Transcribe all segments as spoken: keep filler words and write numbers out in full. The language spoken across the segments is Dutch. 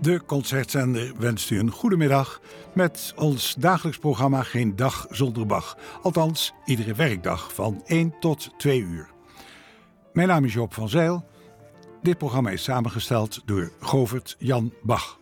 De Concertzender wenst u een goede middag met ons dagelijks programma Geen Dag Zonder Bach. Althans, iedere werkdag van één tot twee uur. Mijn naam is Joop van Zijl. Dit programma is samengesteld door Govert Jan Bach.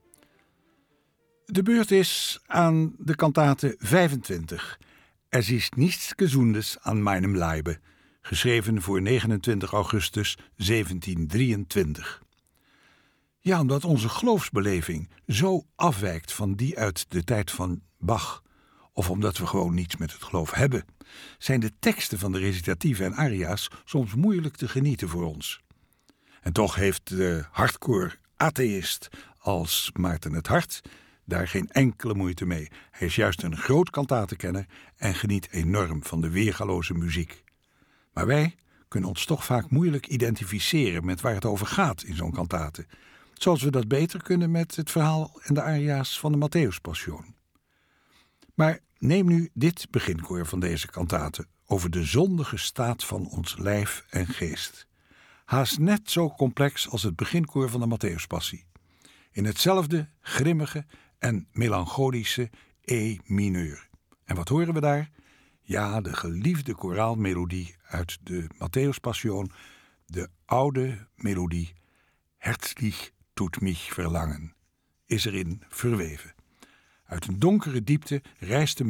De beurt is aan de kantate vijfentwintig. Es ist nichts Gesundes an meinem Leibe, geschreven voor negenentwintig augustus zeventiendrieëntwintig. Ja, omdat onze geloofsbeleving zo afwijkt van die uit de tijd van Bach, of omdat we gewoon niets met het geloof hebben, zijn de teksten van de recitatieve en aria's soms moeilijk te genieten voor ons. En toch heeft de hardcore atheïst als Maarten het Hart daar geen enkele moeite mee. Hij is juist een groot kantatenkenner en geniet enorm van de weergaloze muziek. Maar wij kunnen ons toch vaak moeilijk identificeren met waar het over gaat in zo'n kantate, zoals we dat beter kunnen met het verhaal en de aria's van de Matthäuspassion. Maar neem nu dit beginkoor van deze kantate over de zondige staat van ons lijf en geest. Haast net zo complex als het beginkoor van de Matthäuspassie. In hetzelfde grimmige en melancholische E mineur. En wat horen we daar? Ja, de geliefde koraalmelodie uit de Matthäuspassion, de oude melodie Herzlich tut mich verlangen, is erin verweven. Uit een donkere diepte rijst de